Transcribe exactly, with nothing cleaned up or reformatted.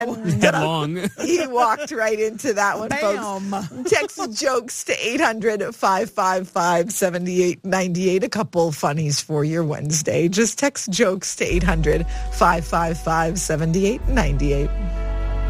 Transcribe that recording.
Headlong. He walked right into that one, Bam. folks. Text jokes to eight hundred, five five five, seven eight nine eight. A couple funnies for your Wednesday. Just text jokes to eight hundred, five five five, seven eight nine eight.